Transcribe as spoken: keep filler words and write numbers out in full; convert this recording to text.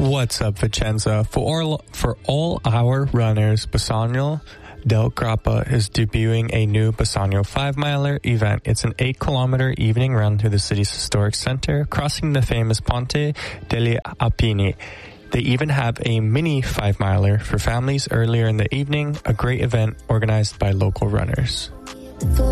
What's up, Vicenza? For all, for all our runners, Bisogno del Grappa is debuting a new Bisogno five-miler event. It's an eight-kilometer evening run through the city's historic center, crossing the famous Ponte degli Apini. They even have a mini five-miler for families earlier in the evening, a great event organized by local runners.